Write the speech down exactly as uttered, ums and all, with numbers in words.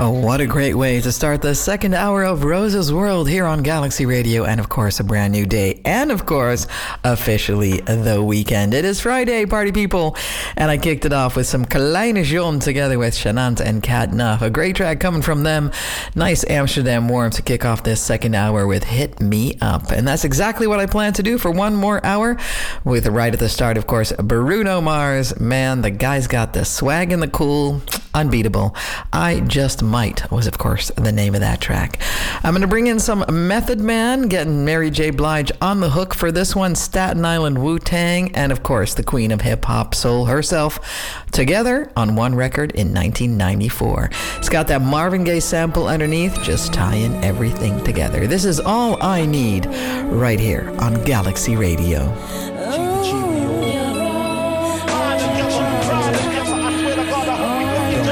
Oh, what a great way to start the second hour of Rose's World here on Galaxy Radio. And of course, a brand new day. And of course, officially the weekend. It is Friday, party people. And I kicked it off with some Kleine John together with Shanant and Cat Nuff. A great track coming from them. Nice Amsterdam warmth to kick off this second hour with Hit Me Up. And that's exactly what I plan to do for one more hour. With right at the start, of course, Bruno Mars. Man, the guy's got the swag and the cool. Unbeatable. I Just Might was, of course, the name of that track. I'm going to bring in some Method Man, getting Mary J. Blige on the hook for this one, Staten Island Wu-Tang, and, of course, the queen of hip-hop soul herself, together on one record in nineteen ninety-four. It's got that Marvin Gaye sample underneath, just tying everything together. This is All I Need right here on Galaxy Radio.